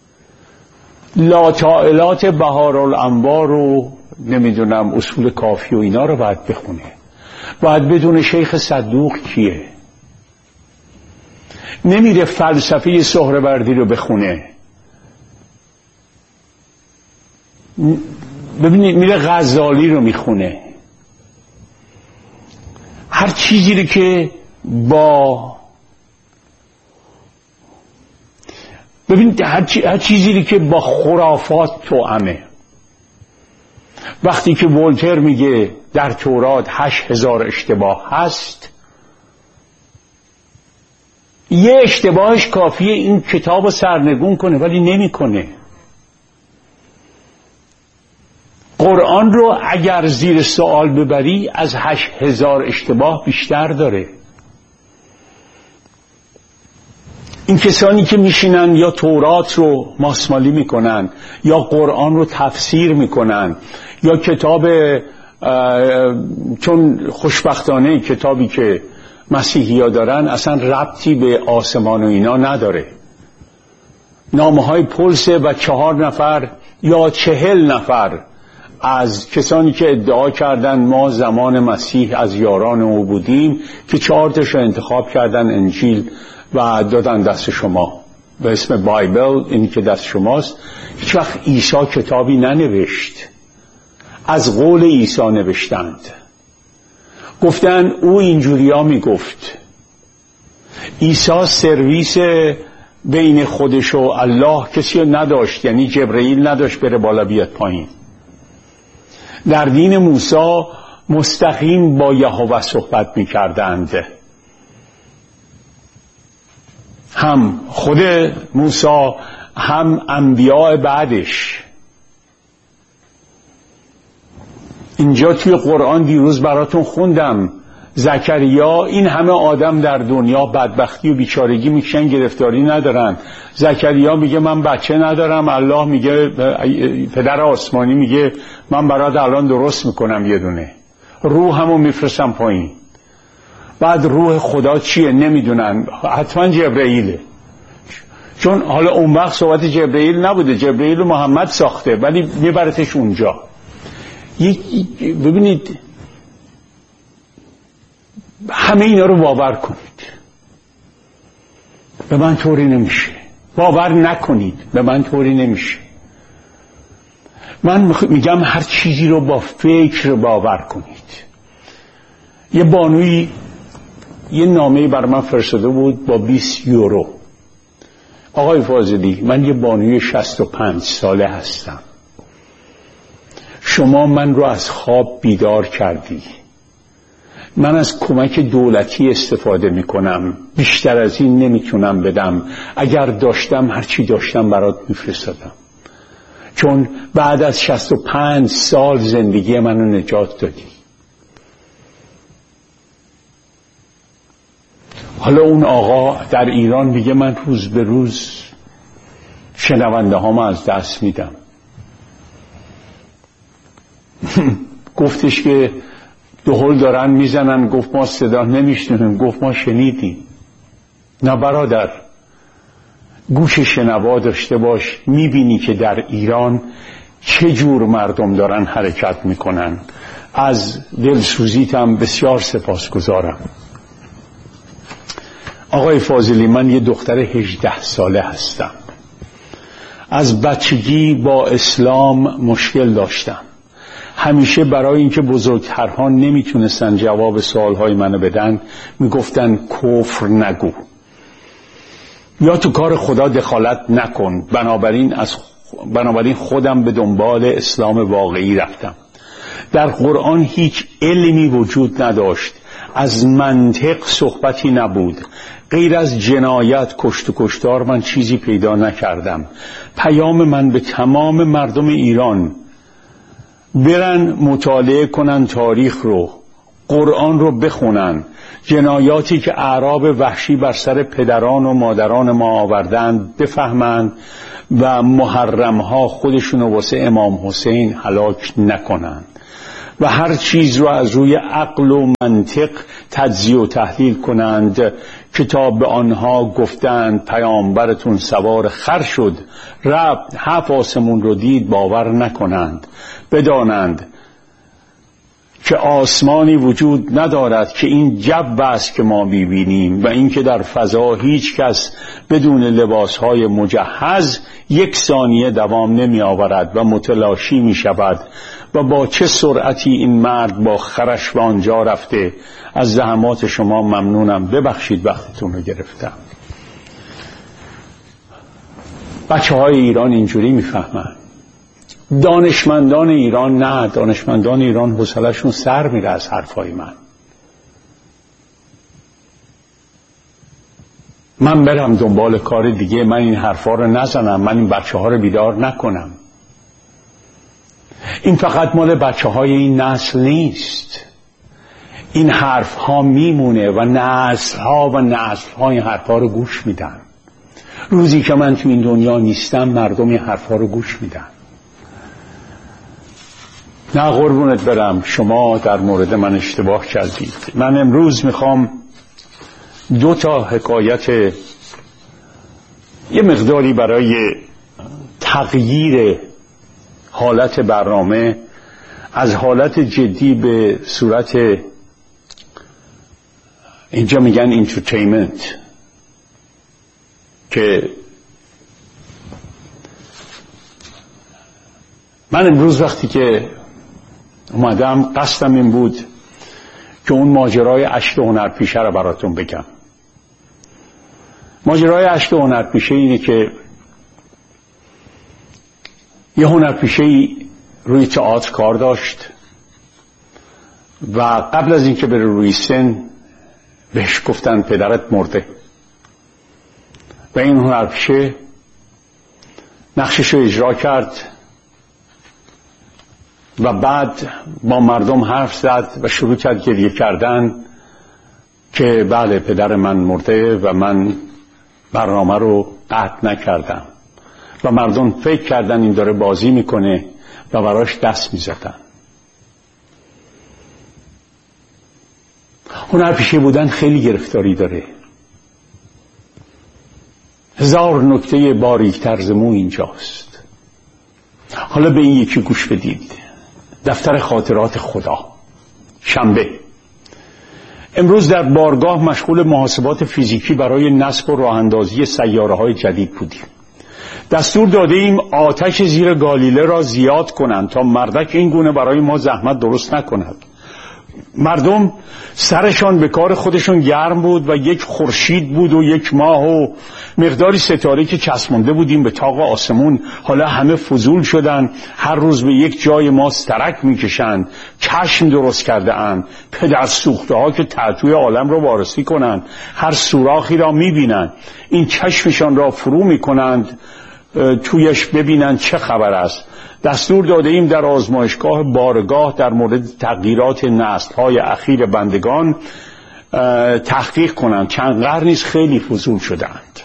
لاتائلات بهارالانوار رو نمیدونم اصول کافی و اینا رو باید بخونه، باید بدون شیخ صدوق کیه. نمیره فلسفه سهروردی رو بخونه، ببینید میره غزالی رو میخونه. هر چیزی رو که با ببینید هر چیزی رو که با خرافات توأمه. وقتی که ولتر میگه در تورات 8000 اشتباه هست، یه اشتباهش کافیه این کتاب رو سرنگون کنه، ولی نمیکنه. قرآن رو اگر زیر سوال ببری از 8000 اشتباه بیشتر داره. این کسانی که میشینن یا تورات رو ماسمالی میکنن یا قرآن رو تفسیر میکنن یا کتاب، چون خوشبختانه کتابی که مسیحی ها دارن اصلا ربطی به آسمان و اینا نداره، نامه های پلسه و 4 نفر یا 40 نفر از کسانی که ادعا کردن ما زمان مسیح از یاران او بودیم که 4 تاش انتخاب کردن انجیل و دادن دست شما به اسم بایبل، این که دست شماست. هیچ وقت عیسی کتابی ننوشت، از قول عیسی نوشتند. گفتن او اینجوریا میگفت. عیسی سرویس بین خودش و الله کسی نداشت، یعنی جبرئیل نداشت بره بالا بیاد پایین. در دین موسی مستقیم با یهوه صحبت میکردند، هم خود موسی هم انبیاء بعدش. اینجا توی قرآن دیروز براتون خوندم، زکریا، این همه آدم در دنیا بدبختی و بیچارگی میکشن، گرفتاری ندارن. زکریا میگه من بچه ندارم، الله میگه، پدر آسمانی میگه من برات الان درست میکنم یه دونه، روحمو میفرستم پایین. بعد روح خدا چیه نمیدونن، حتما جبرئیله، چون حالا اون وقت صحبت جبرئیل نبوده، جبرئیل محمد ساخته ولی میبرتش اونجا. ببینید همه اینا رو باور کنید، به من طوری نمیشه. باور نکنید، به من طوری نمیشه. من میگم هر چیزی رو با فکر باور کنید. یه بانوی یه نامه بر من فرستاده بود با 20 یورو. آقای فاضلی، من یه بانوی 65 ساله هستم، شما من رو از خواب بیدار کردی، من از کمک دولتی استفاده میکنم، بیشتر از این نمیتونم بدم، اگر داشتم هرچی داشتم برات میفرستادم، چون بعد از 65 سال زندگی منو نجات دادی. حالا اون آقا در ایران میگه من روز به روز شنونده هامو از دست میدم. گفتش که دهل دارن میزنن، گفت ما صدا نمیشنویم، گفت ما شنیدیم. نه برادر، گوش شنوا داشته باش، میبینی که در ایران چه جور مردم دارن حرکت میکنن. از دلسوزیتم بسیار سپاسگزارم. آقای فاضلی، من یه دختر 18 ساله هستم، از بچگی با اسلام مشکل داشتم. همیشه برای اینکه بزرگترها نمیتونستن جواب سوالهای منو بدن میگفتن کفر نگو یا تو کار خدا دخالت نکن. بنابراین خودم به دنبال اسلام واقعی رفتم. در قرآن هیچ علمی وجود نداشت، از منطق صحبتی نبود، غیر از جنایت، کشت و کشتار من چیزی پیدا نکردم. پیام من به تمام مردم ایران، برن مطالعه کنن تاریخ رو، قرآن رو بخونن، جنایاتی که اعراب وحشی بر سر پدران و مادران ما آوردند بفهمند و محرمها خودشون رو واسه امام حسین هلاک نکنند و هر چیز رو از روی عقل و منطق تجزیه و تحلیل کنند. کتاب به آنها گفتند پیامبرتون سوار خر شد، رفت 7 آسمون رو دید، باور نکنند. بدانند که آسمانی وجود ندارد که این جو است که ما می‌بینیم و اینکه در فضا هیچ کس بدون لباسهای مجهز 1 ثانیه دوام نمی آورد و متلاشی می شود و با چه سرعتی این مرد با خرش به آنجا رفته. از زحمات شما ممنونم، ببخشید وقتتون رو گرفتم. بچه‌های ایران اینجوری میفهمن. دانشمندان ایران نه، دانشمندان ایران حوصله‌شون سر میره از حرفای من برم دنبال کار دیگه، من این حرفا رو نزنم، من این بچه‌ها رو بیدار نکنم. این فقط مال بچه‌های این نسل نیست، این حرفها میمونه و نسل‌ها این حرفها رو گوش میدن. روزی که من تو این دنیا نیستم مردم این حرفها رو گوش میدن. نه قربونت برم، شما در مورد من اشتباه کردید. من امروز میخوام 2 تا حکایت یه مقداری برای تغییر حالت برنامه از حالت جدی به صورت اینجا میگن انترتینمنت، که من امروز وقتی که اومدم قصدم این بود که اون ماجرای اشک هنرپیشه رو براتون بگم. ماجرای اشک هنرپیشه اینه که یه هنرپیشه روی تئاتر کار داشت و قبل از اینکه بره روی سن بهش گفتن پدرت مرده و این هنرپیشه نقشش رو اجرا کرد و بعد با مردم حرف زد و شروع کرد گریه کردن که بله پدر من مرده و من برنامه رو قطع نکردم و مردم فکر کردن این داره بازی میکنه و براش دست میزدن. هنرپیشه بودن خیلی گرفتاری داره. 1000 نکته باریک‌تر ز مو اینجاست. حالا به این یکی گوش بدید. دفتر خاطرات خدا، شنبه. امروز در بارگاه مشغول محاسبات فیزیکی برای نصب و راه اندازی سیاره‌های جدید بودیم. دستور داده ایم آتش زیر گالیله را زیاد کنند تا مردک این گونه برای ما زحمت درست نکند. مردم سرشان به کار خودشون گرم بود و یک خورشید بود و یک ماه و مقداری ستاره که چسبانده بودیم به طاق آسمون. حالا همه فضول شدن، هر روز به یک جای ما سرک میکشند، چشم درست کرده اند، پدر سوخته ها که تعطوی عالم را وارسی کنند، هر سوراخی را میبینند، این چشمشان را فرو میکنند تویش ببینند چه خبر است. دستور داده ایم در آزمایشگاه بارگاه در مورد تغییرات نسل‌های اخیر بندگان تحقیق کنند. چند قرنی است خیلی فضول شدند.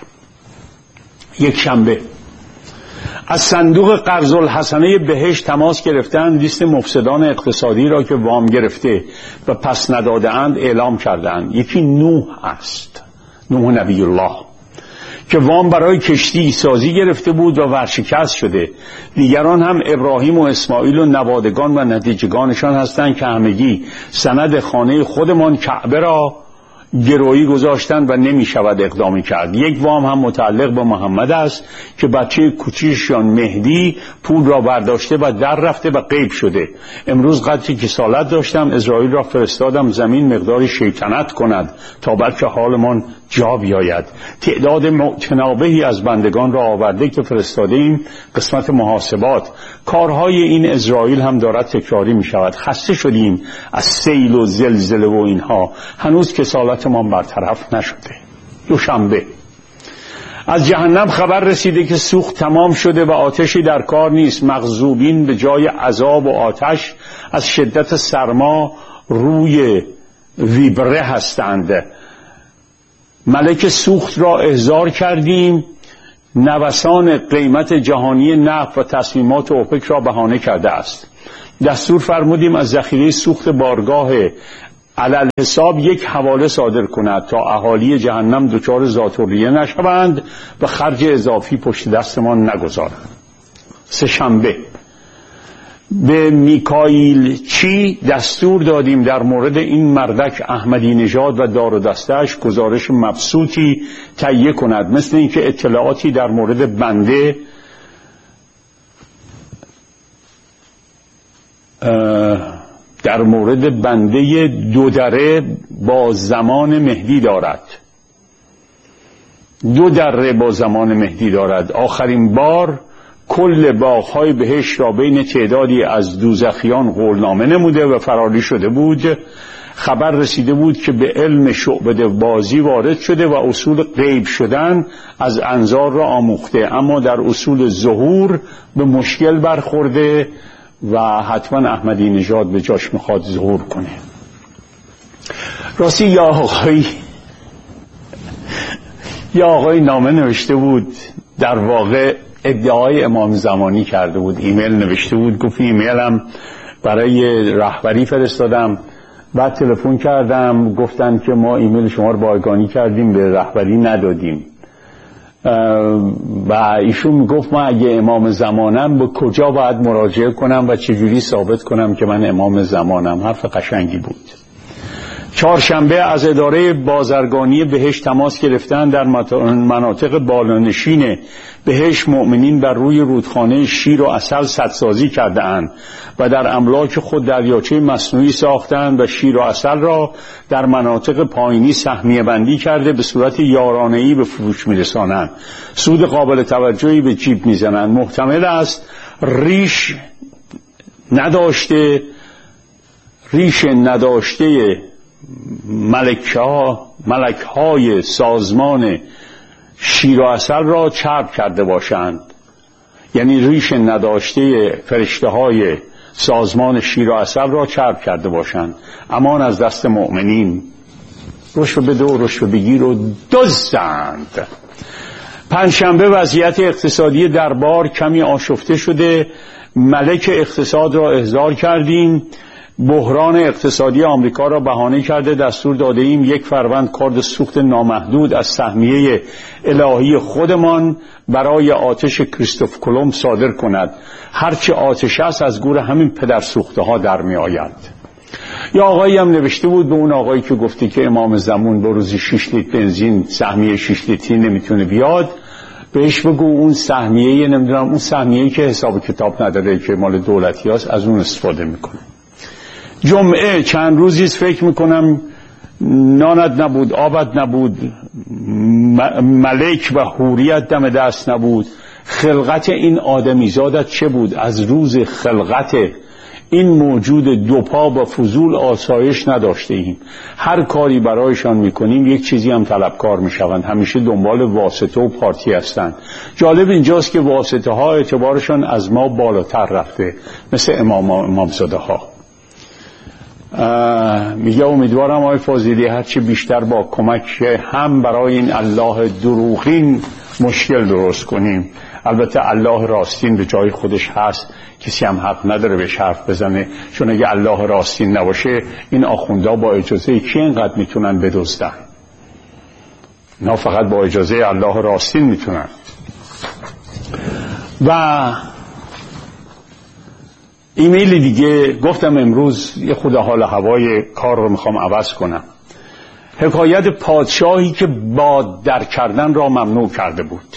یک شنبه از صندوق قرض الحسنه بهشت تماس گرفتند، لیست مفسدان اقتصادی را که وام گرفته و پس نداده‌اند اعلام کردند. یکی نوح است، نوح نبی الله، که وام برای کشتی سازی گرفته بود و ورشکست شده. دیگران هم ابراهیم و اسماعیل و نوادگان و نتیجگانشان هستند که همگی سند خانه خودمان کعبه را گرویی گذاشتند و نمی شود اقدامی کرد. یک وام هم متعلق به محمد است که بچه کوچیکشان مهدی پول را برداشته و در رفته و غیب شده. امروز قدری کسالت داشتم، اسرائیل را فرستادم زمین مقداری شیطنت کند تا بلکه حالمان جا بیاید. تعداد متنابهی از بندگان را آورده که فرستاده ایم قسمت محاسبات. کارهای این اسرائیل هم دارد تکراری می شود. خسته شدیم از سیل و زلزله و اینها، هنوز کسالتمان برطرف نشده. دوشنبه از جهنم خبر رسیده که سوخت تمام شده و آتشی در کار نیست. مغضوبین به جای عذاب و آتش از شدت سرما روی ویبره هستند. ملک سوخت را احضار کردیم، نوسان قیمت جهانی نفت و تصمیمات اوپک را بهانه کرده است. دستور فرمودیم از ذخیره سوخت بارگاه علل حساب یک حواله صادر کند تا اهالی جهنم دچار ذات‌الریه نشوند و خرج اضافی پشت دستمان نگذارند. سه‌شنبه به میکائیل چی دستور دادیم در مورد این مردک احمدی نژاد و دار و دسته‌اش گزارش مبسوطی تهیه کند، مثل اینکه اطلاعاتی در مورد بنده دودره با زمان مهدی دارد. دودره با زمان مهدی دارد. آخرین بار کل باغ‌های بهشت را بین تعدادی از دوزخیان قولنامه نموده و فراری شده بود. خبر رسیده بود که به علم شعبده بازی وارد شده و اصول غیب شدن از انظار را آموخته، اما در اصول ظهور به مشکل برخورده و حتما احمدی نژاد به جاش میخواد ظهور کنه. راستی یا آقای نامه نوشته بود، در واقع ادعای امام زمانی کرده بود، ایمیل نوشته بود، گفت ایمیلم برای رهبری فرستادم، بعد تلفن کردم گفتن که ما ایمیل شما رو بایگانی کردیم، به رهبری ندادیم. و ایشون میگفت من اگه امام زمانم به کجا باید مراجعه کنم و چجوری ثابت کنم که من امام زمانم. حرف قشنگی بود. چهارشنبه از اداره بازرگانی بهشت تماس گرفتن، در مناطق بالانشین بهشت مؤمنین بر روی رودخانه شیر و عسل سدسازی کرده اند و در املاک خود دریاچه مصنوعی ساختند و شیر و عسل را در مناطق پایینی سهمیه بندی کرده به صورت یارانه‌ای به فروش می‌رسانند. سود قابل توجهی به جیب می‌زنند. محتمل است ریش نداشته ملک‌های سازمان شیر و عسل را چرب کرده باشند، یعنی ریش نداشته فرشته‌های سازمان شیر و عسل را چرب کرده باشند. امان از دست مؤمنین. رشوه بده و رشوه بگیر و دزدند. پنجشنبه وضعیت اقتصادی دربار کمی آشفته شده، ملک اقتصاد را احضار کردیم. بحران اقتصادی آمریکا را بهانه کرده دستور داده ایم 1 فروند کارد سوخت نامحدود از سهمیه الهی خودمان برای آتش کریستوف کلمب صادر کند. هرچه آتش است از گور همین پدر سوخته ها در می آید. یا آقایی هم نوشته بود به اون آقایی که گفته که امام زمان با روزی 6 لیتر بنزین سهمیه 6 لیتری نمیتونه بیاد، بهش بگو اون سهمیه نمیدونم اون سهمیه‌ای که حساب کتاب نداره که مال دولتی هست از اون استفاده میکنه. جمعه چند روزیست فکر میکنم نانت نبود، آبت نبود، ملک و حوریت دم دست نبود. خلقت این آدمیزادت چه بود؟ از روز خلقت این موجود دوپا و فضول آسایش نداشته ایم. هر کاری برایشان میکنیم یک چیزی هم طلبکار میشوند. همیشه دنبال واسطه و پارتی هستند. جالب اینجاست که واسطه ها اعتبارشان از ما بالاتر رفته، مثل امامزاده ها. میگه امیدوارم آقای فاضلی هرچی بیشتر با کمک هم برای این الله دروغین مشکل درست کنیم. البته الله راستین به جای خودش هست، کسی هم حق نداره بهش حرف بزنه، چون اگه الله راستین نباشه این آخوندا با اجازه کی اینقدر میتونن بدزدن؟ نه فقط با اجازه الله راستین میتونن. و ایمیل دیگه گفتم امروز یه خود حال هوای کار رو میخوام عوض کنم. حکایت پادشاهی که باد در کردن را ممنوع کرده بود.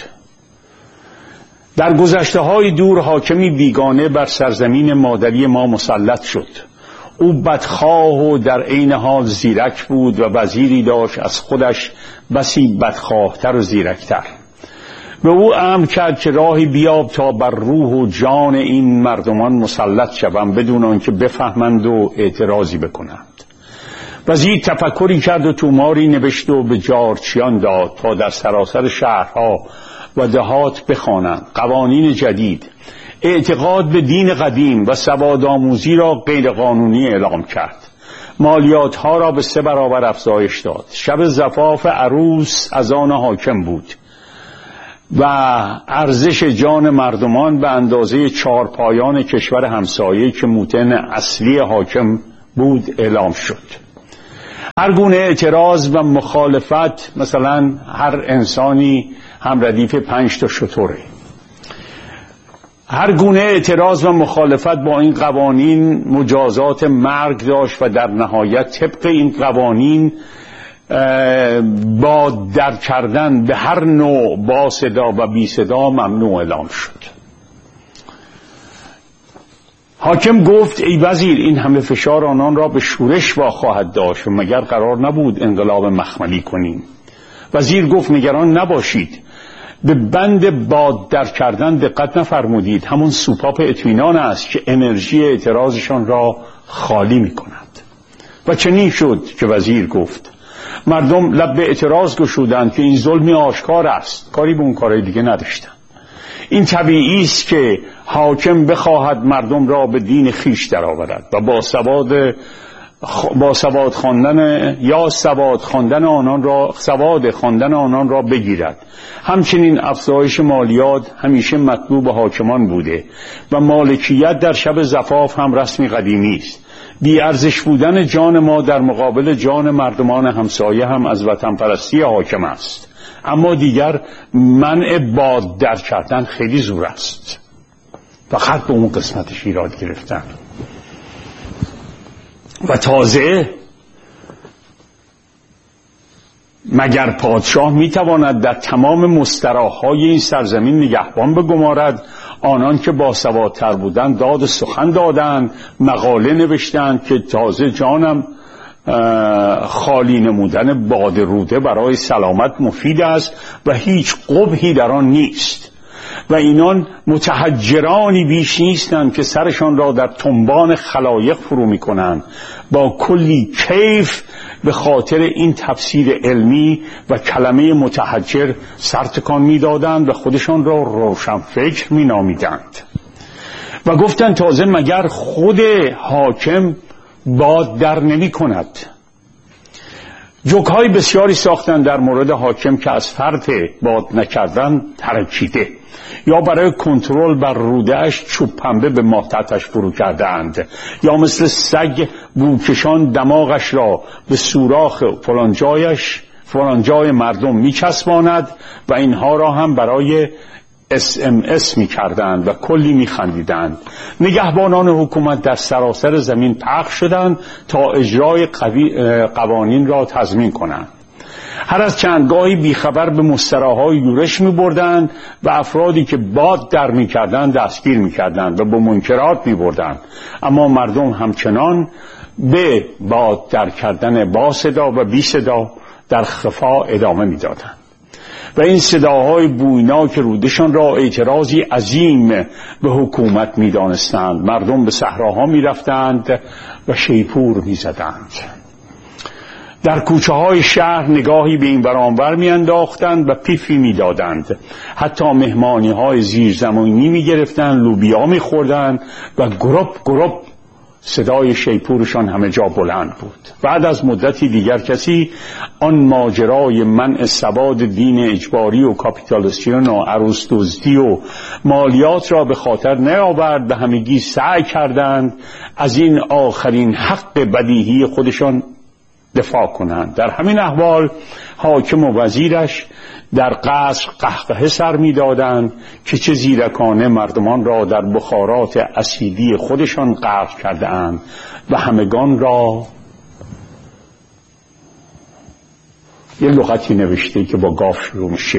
در گذشته های دور حاکمی بیگانه بر سرزمین مادری ما مسلط شد. او بدخواه و در عین حال زیرک بود و وزیری داشت از خودش بسی بدخواهتر و زیرکتر. به او امر کرد که راهی بیاب تا بر روح و جان این مردمان مسلط شوند بدون آنکه بفهمند و اعتراضی بکنند. وزیر تفکری کرد و توماری نوشت و به جارچیان داد تا در سراسر شهرها و دهات بخوانند قوانین جدید. اعتقاد به دین قدیم و سوادآموزی را غیر قانونی اعلام کرد. مالیات ها را به 3 برابر افزایش داد. شب زفاف عروس از آن حاکم بود و ارزش جان مردمان به اندازه 4 پایان کشور همسایه که موطن اصلی حاکم بود اعلام شد. هر گونه اعتراض و مخالفت، مثلا هر انسانی هم ردیف 5 تا شتره، هر گونه اعتراض و مخالفت با این قوانین مجازات مرگ داشت و در نهایت طبق این قوانین با در کردن به هر نوع با صدا و بی صدا ممنوع اعلام شد. حاکم گفت ای وزیر، این همه فشار آنان را به شورش واخواهد داشت و مگر قرار نبود انقلاب مخملی کنیم؟ وزیر گفت نگران نباشید، به بند باد در کردن دقت نفرمودید، همون سوپاپ اطمینان است که انرژی اعتراضشان را خالی می کند. و چنین شد که وزیر گفت مردم لب به اعتراض گشودند که این ظلمی آشکار است، کاری به اون کارهای دیگه نداشتند. این طبیعی است که حاکم بخواهد مردم را به دین خیش درآورد و با سواد خواندن آنان را بگیرد. همچنین افزایش مالیات همیشه مطلوب حاکمان بوده و مالکیت در شب زفاف هم رسمی قدیمی است. بی ارزش بودن جان ما در مقابل جان مردمان همسایه هم از وطن پرستی حاکم است. اما دیگر منع باد در کردن خیلی زور است. فقط به اون قسمتش ایراد گرفتن. و تازه مگر پادشاه میتواند در تمام مستراح‌های این سرزمین نگهبان بگمارد؟ آنان که باسوادتر بودند داد سخن دادند، مقاله نوشتند که تازه جانم خالی نمودن باد روده برای سلامت مفید است و هیچ قبحی در آن نیست. و اینان متحجرانی بیش نیستند که سرشان را در تنبان خلایق فرو می کنند، با کلی کیف به خاطر این تفسیر علمی و کلمه متحجر سرتکان می دادند و خودشان را روشنفکر می نامیدند. و گفتند تازه مگر خود حاکم باد در نمی کند؟ جوک‌های بسیاری ساختن در مورد حاکم که از فرط باد نکردن ترکیده، یا برای کنترل بر روده‌اش چوب پنبه به ماهتتش فرو کردند، یا مثل سگ بوکشان دماغش را به سوراخ فلانجای مردم میچسباند و اینها را هم برای SMS میکردند و کلی میخندیدند. نگهبانان حکومت در سراسر زمین پخش شدند تا اجرای قوانین را تضمین کنند. هر از چندگاهی بیخبر به مستراح‌های یورش می‌بردند و افرادی که باد در می‌کردند دستگیر می‌کردند و به منکرات می‌بردند. اما مردم همچنان به باد در کردن با صدا و بی صدا در خفا ادامه می‌دادند. و این صداهای بوینا که رودشان را اعتراضی عظیم به حکومت می‌دانستند. مردم به صحراها می‌رفتند و شیپور می‌زدند. در کوچه های شهر نگاهی به این برانور می انداختند و پیفی می دادند. حتی مهمانی های زیرزمینی می گرفتند، لوبیا می خوردند و گروپ صدای شیپورشان همه جا بلند بود. بعد از مدتی دیگر کسی آن ماجرای منع سواد دین اجباری و کاپیتالیسیون و عروس دزدی و مالیات را به خاطر نیاورد و همگی سعی کردند از این آخرین حق بدیهی خودشان دفاع کنند. در همین احوال حاکم و وزیرش در قصر قهقه سر می دادند که چه زیرکانه مردمان را در بخارات اسیدی خودشان غرق کرده اند و همگان را یه لغتی نوشته که با گاف شروع میشه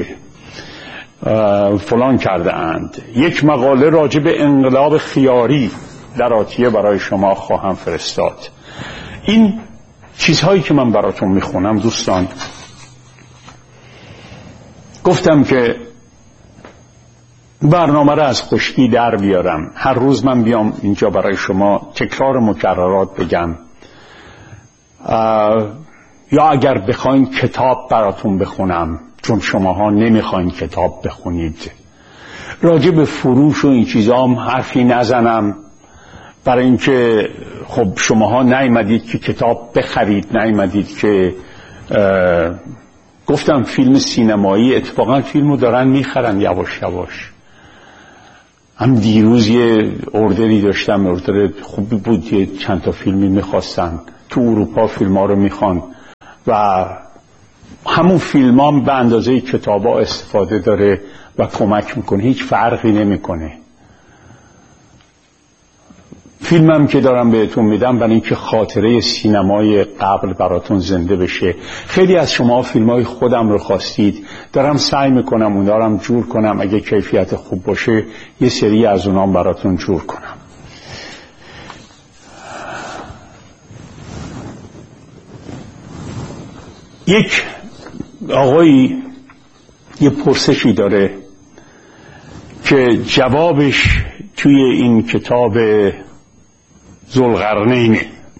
فلان کرده اند. یک مقاله راجع به انقلاب خیاری در آتیه برای شما خواهم فرستاد. این چیزهایی که من براتون میخونم دوستان، گفتم که برنامه را از خشکی در بیارم. هر روز من بیام اینجا برای شما تکرار مکررات بگم، یا اگر بخواین کتاب براتون بخونم، چون شماها نمیخواین کتاب بخونید، راجع به فروش و این چیزا هم حرفی نزنم برای اینکه خب شماها نیامدید که کتاب بخرید، نیامدید که گفتم فیلم سینمایی، اتفاقا فیلمو دارن میخرن یواش یواش. هم دیروز یه اوردری داشتم، اوردر خوبی بود، یه چند تا فیلمی میخواستن تو اروپا، فیلم ها رو میخوان و همون فیلم ها به اندازه کتاب ها استفاده داره و کمک میکنه، هیچ فرقی نمیکنه. فیلمم که دارم بهتون میدم برای اینکه خاطره سینمای قبل براتون زنده بشه. خیلی از شما فیلمای خودم رو خواستید، دارم سعی میکنم اونا رو جور کنم، اگه کیفیت خوب باشه یه سری از اونام براتون جور کنم. یک آقایی یه پرسشی داره که جوابش توی این کتاب ذوالقرنین،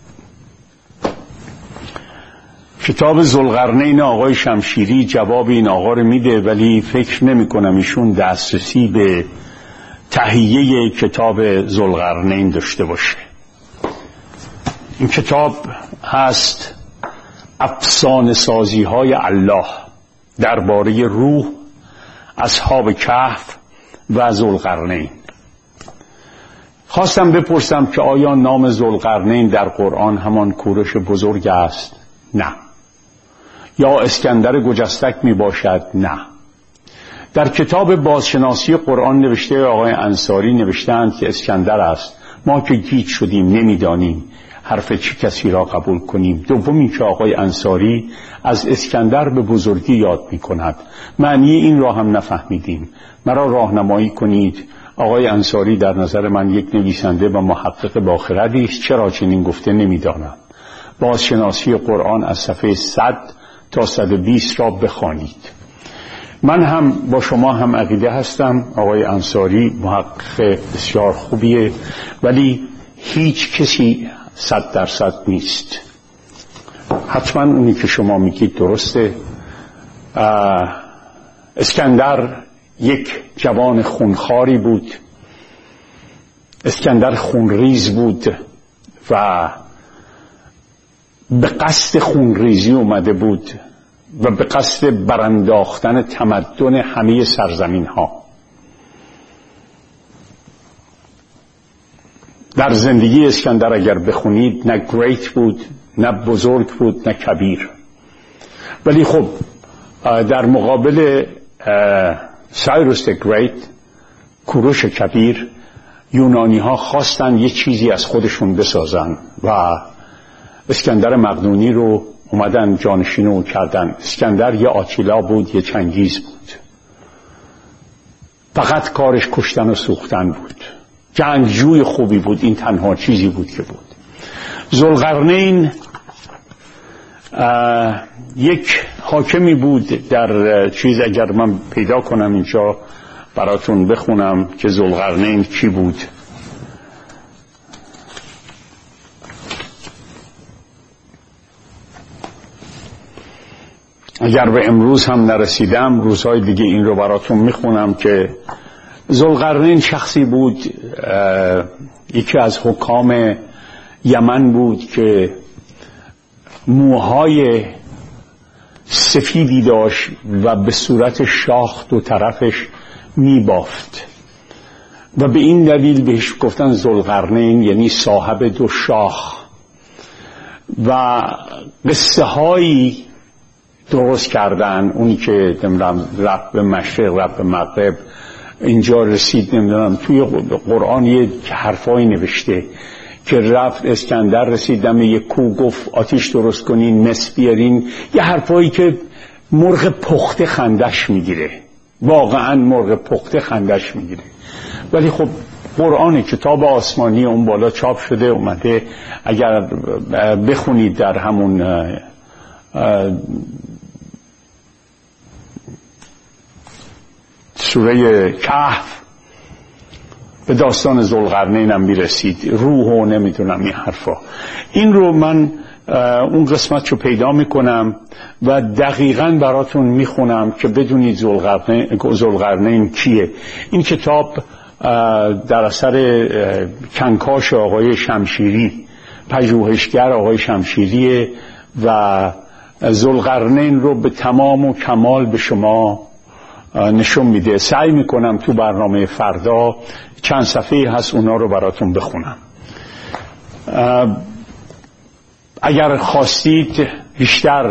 کتاب ذوالقرنین آقای شمشیری جواب این آقا رو میده، ولی فکر نمی کنم ایشون دسترسی به تهیه کتاب ذوالقرنین داشته باشه. این کتاب هست افسانه سازی های الله درباره روح، اصحاب کهف و ذوالقرنین. خواستم بپرسم که آیا نام ذوالقرنین در قرآن همان کوروش بزرگ است؟ نه. یا اسکندر گجستک می باشد؟ نه. در کتاب بازشناسی قرآن نوشته آقای انصاری نوشتند که اسکندر است. ما که گیج شدیم نمیدانیم حرف چه کسی را قبول کنیم. دومی که آقای انصاری از اسکندر به بزرگی یاد می کند، معنی این را هم نفهمیدیم، مرا راهنمایی کنید. آقای انصاری در نظر من یک نویسنده و محقق باخردی است، چرا چنین گفته نمیدانم. بازشناسی قرآن از صفحه 100 تا 120 را بخوانید. من هم با شما هم عقیده هستم آقای انصاری محقق بسیار خوبیه، ولی هیچ کسی 100% نیست. حتما اونی که شما میگید درسته. اسکندر یک جوان خونخواری بود، اسکندر خونریز بود و به قصد خونریزی اومده بود و به قصد برانداختن تمدن همه سرزمین ها. در زندگی اسکندر اگر بخونید نه گریت بود، نه بزرگ بود، نه کبیر. ولی خب در مقابل سایروس گریت، کوروش کبیر، یونانی ها خواستن یه چیزی از خودشون بسازن و اسکندر مقدونی رو اومدن جانشین کردن. اسکندر یه آتیلا بود، یه چنگیز بود، فقط کارش کشتن و سوختن بود، جنگجوی خوبی بود، این تنها چیزی بود که بود. ذوالقرنین یک حاکمی بود در چیز، اگر من پیدا کنم اینجا براتون بخونم که ذوالقرنین کی بود. اگر به امروز هم نرسیدم روزهای دیگه این رو براتون میخونم که ذوالقرنین شخصی بود، یکی از حکام یمن بود که موهای سفیدی داشت و به صورت شاخ دو طرفش میبافت و به این دلیل بهش گفتن ذوالقرنین، یعنی صاحب دو شاخ. و قصه هایی درست کردن، اونی که نمیدونم رفت به مشرق رفت به مغرب اینجا رسید، نمیدونم توی قرآن یه حرفایی نوشته که رفت اسکندر رسید دم یک کوه گفت آتیش درست کنین، مس بیارین، یه حرفایی که مرغ پخته خندش میگیره، واقعا مرغ پخته خندش میگیره. ولی خب قرآن کتاب آسمانی اون بالا چاپ شده اومده، اگر بخونید در همون سوره کهف به داستان ذوالقرنین هم میرسید، روح و نمیدونم این حرفا. این رو من اون قسمت رو پیدا میکنم و دقیقاً براتون میخونم که بدونید ذوالقرنین کیه. این کتاب در اثر کنکاش آقای شمشیری، پژوهشگر آقای شمشیری و ذوالقرنین رو به تمام و کمال به شما نشون میده. سعی میکنم تو برنامه فردا چند صفحه هست اونا رو براتون بخونم. اگر خواستید بیشتر